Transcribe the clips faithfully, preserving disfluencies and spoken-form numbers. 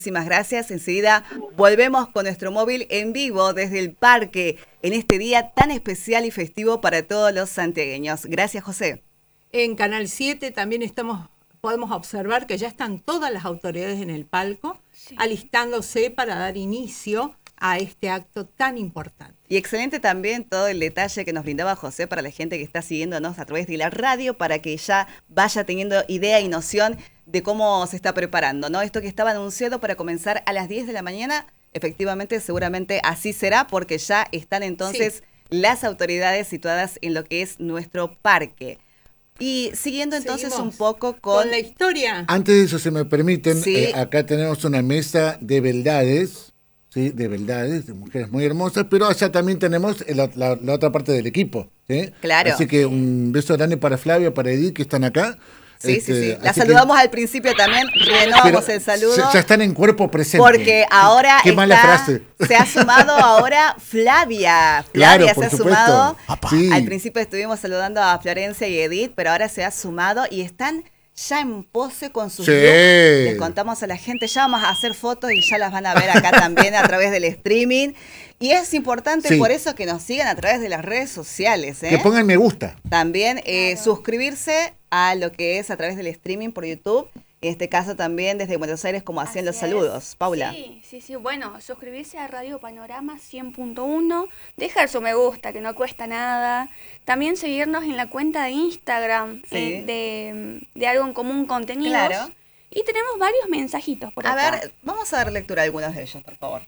Muchísimas gracias. Enseguida volvemos con nuestro móvil en vivo desde el parque en este día tan especial y festivo para todos los santiagueños. Gracias, José. En Canal siete también estamos, podemos observar que ya están todas las autoridades en el palco, sí, alistándose para dar inicio a este acto tan importante. Y excelente también todo el detalle que nos brindaba José para la gente que está siguiéndonos a través de la radio, para que ya vaya teniendo idea y noción de cómo se está preparando, ¿no? Esto que estaba anunciado para comenzar a las diez de la mañana, efectivamente, seguramente así será, porque ya están entonces sí. las autoridades situadas en lo que es nuestro parque. Y siguiendo entonces Seguimos un poco con... con la historia. Antes de eso, si me permiten, sí. eh, acá tenemos una mesa de beldades, ¿sí? De beldades, de mujeres muy hermosas, pero allá también tenemos la, la, la otra parte del equipo, ¿sí? Claro. Así que un beso grande para Flavia, para Edith, que están acá. Sí, este, sí, sí. La saludamos que, al principio también, renovamos el saludo. Ya están en cuerpo presente. Porque ahora Qué está, mala frase. se ha sumado ahora Flavia. Claro, Flavia por se ha supuesto. sumado. Sí. Al principio estuvimos saludando a Florencia y Edith, pero ahora se ha sumado y están ya en pose con sus sí. looks. Les contamos a la gente, ya vamos a hacer fotos y ya las van a ver acá también a través del streaming. Y es importante sí. por eso que nos sigan a través de las redes sociales. ¿eh? Que pongan me gusta. También eh, claro. suscribirse a lo que es a través del streaming por YouTube. En este caso también desde Buenos Aires, como hacían los saludos. Es. Paula. Sí, sí, sí. Bueno, suscribirse a Radio Panorama cien punto uno. Dejar su me gusta, que no cuesta nada. También seguirnos en la cuenta de Instagram sí. eh, de, de Algo en Común Contenidos. Claro. Y tenemos varios mensajitos por a acá. A ver, vamos a dar lectura a algunos de ellos, por favor.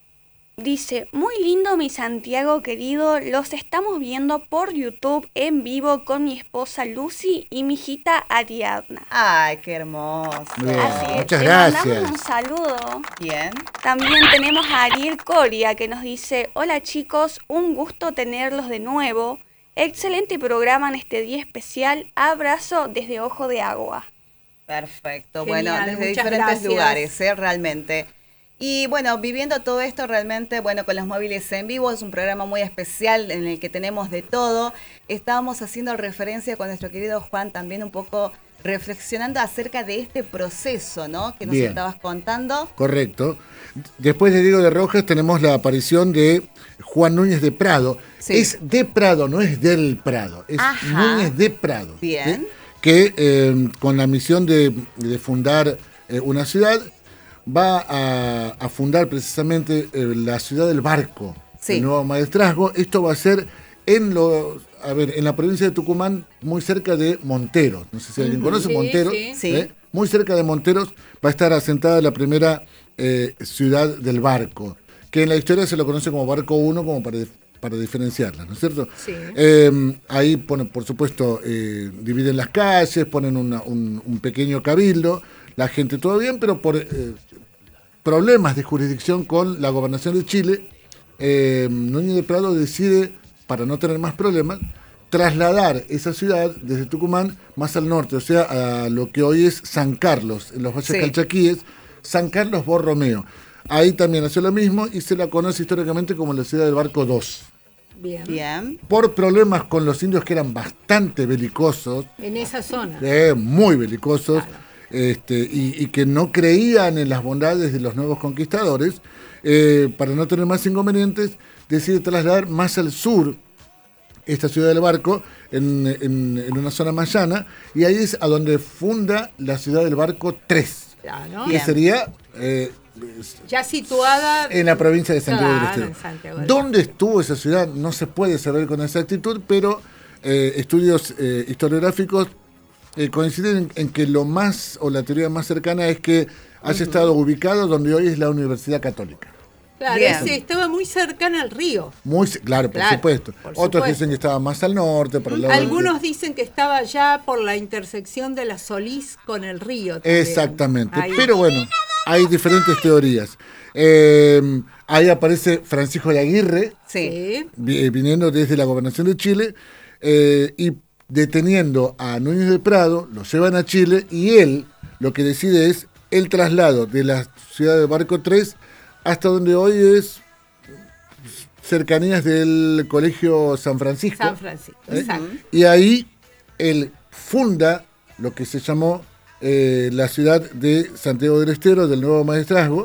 Dice, muy lindo mi Santiago querido, los estamos viendo por YouTube en vivo con mi esposa Lucy y mi hijita Ariadna. Ay, qué hermoso. Bien, Así es, muchas te gracias. mandamos un saludo. Bien. También tenemos a Ariel Coria que nos dice, hola chicos, un gusto tenerlos de nuevo. Excelente programa en este día especial. Abrazo desde Ojo de Agua. Perfecto. Genial, bueno, desde diferentes gracias. lugares, ¿eh? Realmente. Y bueno, viviendo todo esto realmente, bueno, con los móviles en vivo, es un programa muy especial en el que tenemos de todo. Estábamos haciendo referencia con nuestro querido Juan también un poco reflexionando acerca de este proceso, ¿no? Que nos Bien. estabas contando. Correcto. Después de Diego de Rojas tenemos la aparición de Juan Núñez de Prado. Sí. Es de Prado, no es del Prado, es Ajá. Núñez de Prado. Bien. ¿sí? Que eh, con la misión de, de fundar eh, una ciudad, va a, a fundar precisamente eh, la ciudad del Barco, sí. el nuevo maestrazgo. Esto va a ser en lo, a ver, en la provincia de Tucumán, muy cerca de Monteros. No sé si alguien uh-huh. conoce sí, Monteros. Sí. Sí. ¿eh? Muy cerca de Monteros va a estar asentada la primera eh, ciudad del Barco, que en la historia se lo conoce como Barco uno, como para, para diferenciarla, ¿no es cierto? Sí. Eh, ahí ponen, por supuesto, eh, dividen las calles, ponen una, un, un pequeño cabildo. La gente todo bien, pero por eh, problemas de jurisdicción con la gobernación de Chile, eh, Núñez de Prado decide, para no tener más problemas, trasladar esa ciudad desde Tucumán más al norte, o sea, a lo que hoy es San Carlos, en los valles sí. calchaquíes, San Carlos Borromeo. Ahí también hace lo mismo y se la conoce históricamente como la ciudad del Barco dos. Bien. Bien. Por problemas con los indios que eran bastante belicosos, En esa zona. eh, muy belicosos, Claro. Este, y, y que no creían en las bondades de los nuevos conquistadores, eh, para no tener más inconvenientes, decide trasladar más al sur esta ciudad del Barco, en, en, en una zona más llana, y ahí es a donde funda la ciudad del Barco tres, Claro. que Bien. sería eh, Ya situada en la provincia de Santiago Claro, del en Estero. Santiago del ¿Dónde estuvo esa ciudad? No se puede saber con exactitud, pero eh, estudios eh, historiográficos Eh, coinciden en, en que lo más, o la teoría más cercana es que haya uh-huh. estado ubicado donde hoy es la Universidad Católica. Claro, ese estaba muy cercana al río. Muy, claro, por Claro, supuesto. por Otros supuesto. dicen que estaba más al norte. Para el lado Algunos del... dicen que estaba ya por la intersección de la Solís con el río. También. Exactamente. Ahí. Pero bueno, hay diferentes teorías. Eh, ahí aparece Francisco de Aguirre, Sí. vi- viniendo desde la gobernación de Chile, eh, y deteniendo a Núñez de Prado, lo llevan a Chile y él lo que decide es el traslado de la ciudad de Barco tres hasta donde hoy es cercanías del Colegio San Francisco. San Francisco, ¿eh? exacto. Y ahí él funda lo que se llamó eh, la ciudad de Santiago del Estero, del nuevo maestrazgo,